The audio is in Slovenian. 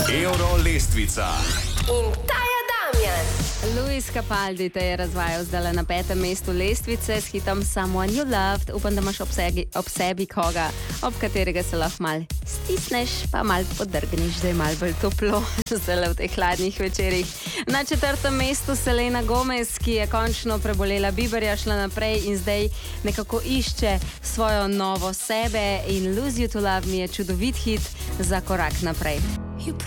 Euro lestvica. In Taja Damjan. Luis Capaldi te je razvajal zdaj na 5. mestu lestvice s hitom Someone You Loved. Upam, da imaš ob sebi koga, ob katerega se lahko mal stisneš, pa mal podrgneš, da je mal bolj toplo zdaj v teh hladnih večerih. Na 4. mestu Selena Gomez, ki je končno prebolela Bieberja, šla naprej in zdaj nekako išče svojo novo sebe, in Lose You To Love Me je čudovit hit za korak naprej.